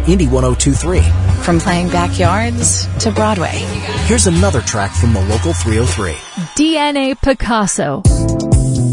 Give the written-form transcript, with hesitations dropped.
Indy 102.3. From playing backyards to Broadway. Here's another track from the local 303. DNA Picasso.